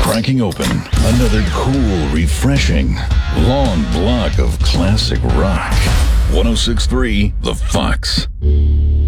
Cracking open another cool, refreshing, long block of classic rock. 106.3 The Fox.